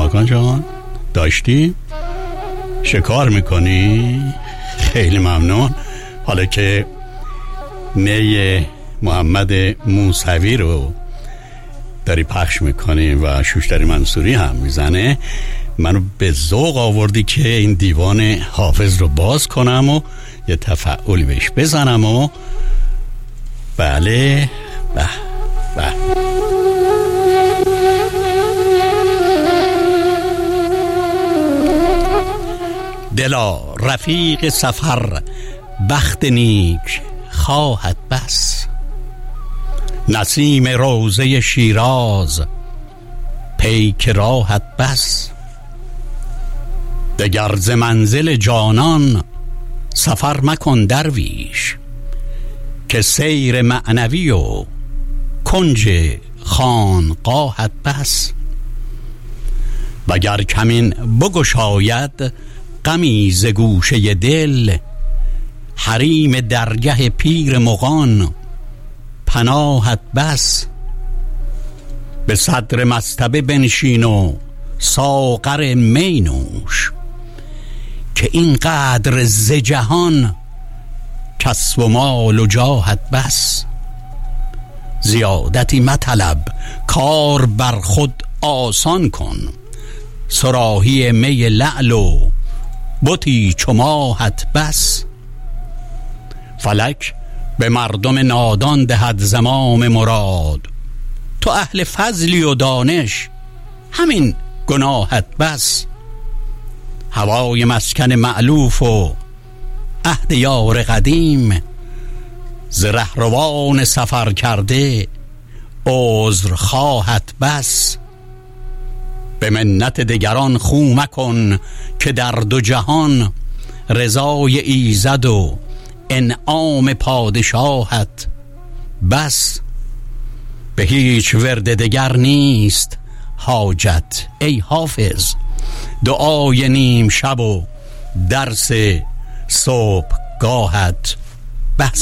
ماکان جان داشتی؟ شکار میکنی؟ خیلی ممنون. حالا که نی محمد موسوی رو داری پخش میکنی و شوشتری منصوری هم میزنه، منو به ذوق آوردی که این دیوان حافظ رو باز کنم و یه تفعولی بهش بزنم. و بله به به دلا رفیق سفر بخت نیک خواهد بس، نسیم روضه شیراز پیک راهت بس. دگر ز منزل جانان سفر مکن درویش، که سیر معنوی و کنج خانقاهت بس. وگر کمین بگشاید غمی ز گوشه دل، حریم درگه پیر مغان پناهت بس. به صدر مصطبه بنشین و ساغر می نوش، که این قدر ز جهان کسب و مال و جاهت بس. زیادتی مطلب کار بر خود آسان کن، صراحی می لعل و بتی چو ماهت بس. فلک به مردم نادان دهد زمام مراد، تو اهل فضلی و دانش همین گناهت بس. هوای مسکن مألوف و عهد یار قدیم، ز رهروان سفر کرده عذر خواهت بس. به منت دگران خو مکن، که در دو جهان رضای ایزد و انعام پادشاهت بس. به هیچ ورد دگر نیست حاجت ای حافظ، دعای نیم شب و درس صبح گاهت